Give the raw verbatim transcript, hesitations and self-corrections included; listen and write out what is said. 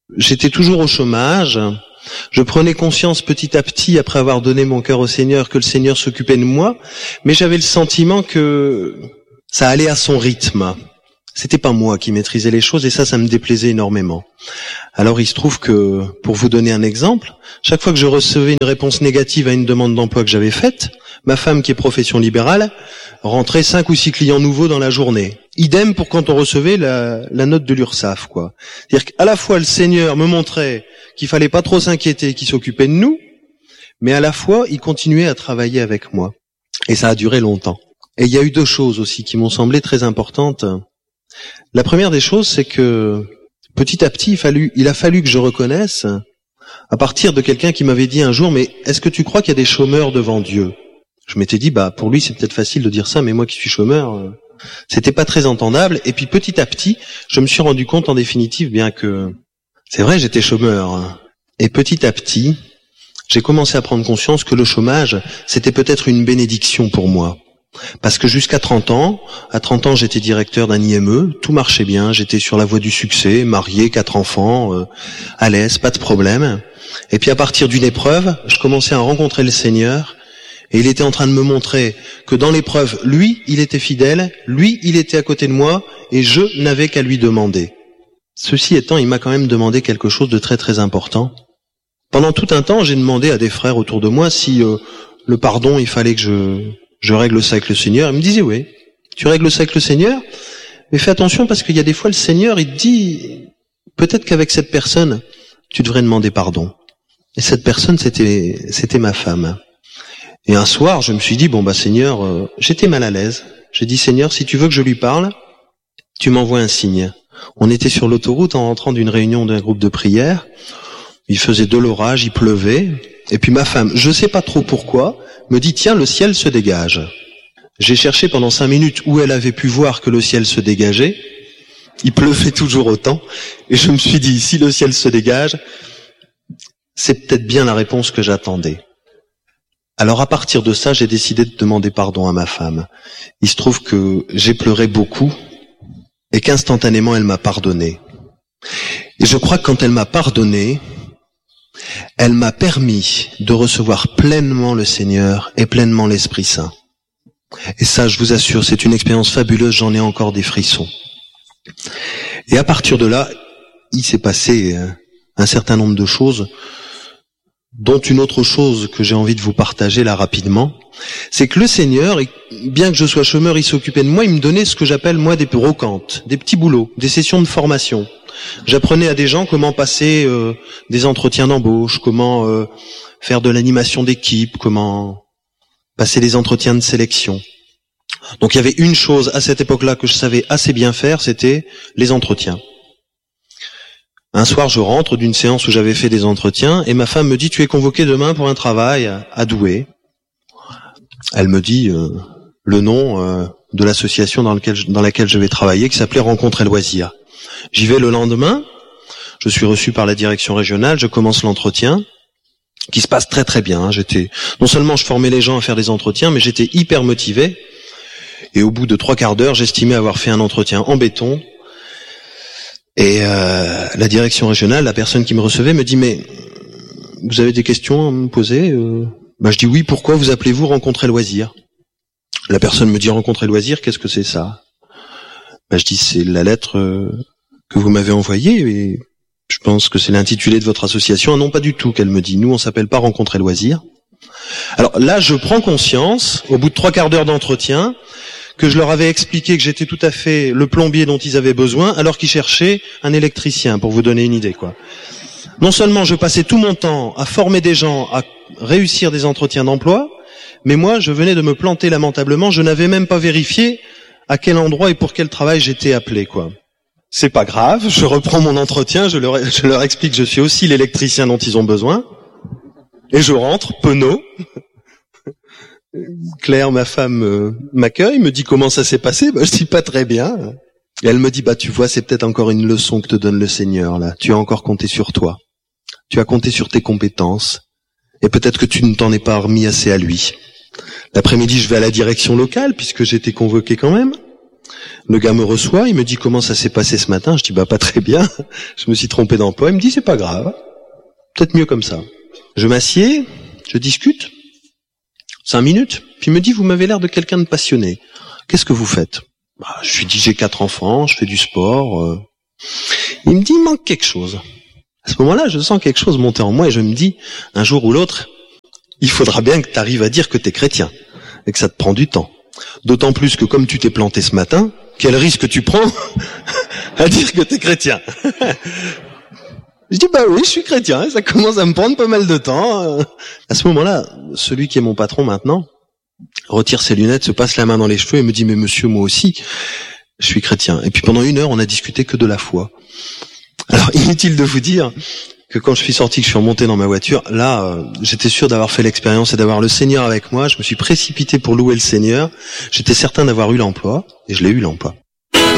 j'étais toujours au chômage. Je prenais conscience petit à petit, après avoir donné mon cœur au Seigneur, que le Seigneur s'occupait de moi, mais j'avais le sentiment que ça allait à son rythme. C'était pas moi qui maîtrisais les choses, et ça, ça me déplaisait énormément. Alors il se trouve que, pour vous donner un exemple, chaque fois que je recevais une réponse négative à une demande d'emploi que j'avais faite, ma femme, qui est profession libérale, rentrait cinq ou six clients nouveaux dans la journée. Idem pour quand on recevait la, la note de l'URSSAF, quoi. C'est-à-dire qu'à la fois le Seigneur me montrait qu'il fallait pas trop s'inquiéter, qu'il s'occupait de nous, mais à la fois il continuait à travailler avec moi. Et ça a duré longtemps. Et il y a eu deux choses aussi qui m'ont semblé très importantes. La première des choses, c'est que petit à petit, il, fallu, il a fallu que je reconnaisse, à partir de quelqu'un qui m'avait dit un jour, mais est-ce que tu crois qu'il y a des chômeurs devant Dieu ? Je m'étais dit, bah pour lui c'est peut-être facile de dire ça, mais moi qui suis chômeur, euh, c'était pas très entendable. Et puis petit à petit, je me suis rendu compte en définitive, bien que c'est vrai, j'étais chômeur. Et petit à petit, j'ai commencé à prendre conscience que le chômage, c'était peut-être une bénédiction pour moi. Parce que jusqu'à trente ans, à trente ans j'étais directeur d'un I M E, tout marchait bien, j'étais sur la voie du succès, marié, quatre enfants, euh, à l'aise, pas de problème. Et puis à partir d'une épreuve, je commençais à rencontrer le Seigneur, et il était en train de me montrer que dans l'épreuve, lui, il était fidèle, lui, il était à côté de moi, et je n'avais qu'à lui demander. Ceci étant, il m'a quand même demandé quelque chose de très très important. Pendant tout un temps, j'ai demandé à des frères autour de moi si euh, le pardon, il fallait que je... je règle ça avec le Seigneur. Il me disait, oui, tu règles ça avec le Seigneur, mais fais attention parce qu'il y a des fois le Seigneur, il te dit, peut-être qu'avec cette personne, tu devrais demander pardon. Et cette personne, c'était c'était ma femme. Et un soir, je me suis dit, bon bah Seigneur, euh, j'étais mal à l'aise. J'ai dit, Seigneur, si tu veux que je lui parle, tu m'envoies un signe. On était sur l'autoroute en rentrant d'une réunion d'un groupe de prière. Il faisait de l'orage, il pleuvait. Et puis ma femme, je sais pas trop pourquoi, me dit, tiens, le ciel se dégage. J'ai cherché pendant cinq minutes où elle avait pu voir que le ciel se dégageait. Il pleuvait toujours autant. Et je me suis dit, si le ciel se dégage, c'est peut-être bien la réponse que j'attendais. Alors à partir de ça, j'ai décidé de demander pardon à ma femme. Il se trouve que j'ai pleuré beaucoup et qu'instantanément elle m'a pardonné. Et je crois que quand elle m'a pardonné, elle m'a permis de recevoir pleinement le Seigneur et pleinement l'Esprit Saint. Et ça, je vous assure, c'est une expérience fabuleuse, j'en ai encore des frissons. Et à partir de là, il s'est passé un certain nombre de choses, dont une autre chose que j'ai envie de vous partager là rapidement, c'est que le Seigneur, bien que je sois chômeur, il s'occupait de moi, il me donnait ce que j'appelle moi des brocantes, des petits boulots, des sessions de formation. J'apprenais à des gens comment passer euh, des entretiens d'embauche, comment euh, faire de l'animation d'équipe, comment passer des entretiens de sélection. Donc il y avait une chose à cette époque-là que je savais assez bien faire, c'était les entretiens. Un soir, je rentre d'une séance où j'avais fait des entretiens et ma femme me dit « Tu es convoqué demain pour un travail à Douai ». Elle me dit euh, le nom euh, de l'association dans, lequel, dans laquelle je vais travailler, qui s'appelait Rencontre et Loisirs. J'y vais le lendemain, je suis reçu par la direction régionale, je commence l'entretien, qui se passe très très bien. Hein. J'étais, non seulement je formais les gens à faire des entretiens, mais j'étais hyper motivé. Et au bout de trois quarts d'heure, j'estimais avoir fait un entretien en béton. Et euh, la direction régionale, la personne qui me recevait, me dit « Mais vous avez des questions à me poser ?» euh, bah, je dis « Oui, pourquoi vous appelez-vous Rencontre et Loisirs ?» La personne me dit « Rencontre et Loisirs, qu'est-ce que c'est ça ?» bah, Je dis « C'est la lettre euh, que vous m'avez envoyée et je pense que c'est l'intitulé de votre association. » Ah non, pas du tout, qu'elle me dit. Nous, on s'appelle pas Rencontre et Loisirs. Alors là, je prends conscience, au bout de trois quarts d'heure d'entretien, que je leur avais expliqué que j'étais tout à fait le plombier dont ils avaient besoin, alors qu'ils cherchaient un électricien, pour vous donner une idée, quoi. Non seulement je passais tout mon temps à former des gens, à réussir des entretiens d'emploi, mais moi, je venais de me planter lamentablement, je n'avais même pas vérifié à quel endroit et pour quel travail j'étais appelé, quoi. C'est pas grave, je reprends mon entretien, je leur, je leur explique que je suis aussi l'électricien dont ils ont besoin, et je rentre, penaud. Claire, ma femme, euh, m'accueille, me dit comment ça s'est passé. Bah, je dis pas très bien. Et elle me dit, bah tu vois, c'est peut-être encore une leçon que te donne le Seigneur là. Tu as encore compté sur toi. Tu as compté sur tes compétences. Et peut-être que tu ne t'en es pas remis assez à lui. L'après-midi, je vais à la direction locale puisque j'étais convoqué quand même. Le gars me reçoit, il me dit comment ça s'est passé ce matin. Je dis bah pas très bien, je me suis trompé d'emploi. Il me dit c'est pas grave, peut-être mieux comme ça. Je m'assieds, je discute, cinq minutes, puis il me dit vous m'avez l'air de quelqu'un de passionné. Qu'est-ce que vous faites? Bah, je lui dis j'ai quatre enfants, je fais du sport. Euh... Il me dit il manque quelque chose. À ce moment-là, je sens quelque chose monter en moi et je me dis un jour ou l'autre, il faudra bien que tu arrives à dire que t'es chrétien et que ça te prend du temps. D'autant plus que comme tu t'es planté ce matin, quel risque tu prends à dire que t'es chrétien? Je dis bah oui, je suis chrétien, ça commence à me prendre pas mal de temps. À ce moment-là, celui qui est mon patron maintenant retire ses lunettes, se passe la main dans les cheveux et me dit mais monsieur, moi aussi, je suis chrétien. Et puis pendant une heure, on a discuté que de la foi. Alors inutile de vous dire que quand je suis sorti, que je suis remonté dans ma voiture, là, euh, j'étais sûr d'avoir fait l'expérience et d'avoir le Seigneur avec moi. Je me suis précipité pour louer le Seigneur. J'étais certain d'avoir eu l'emploi, et je l'ai eu l'emploi.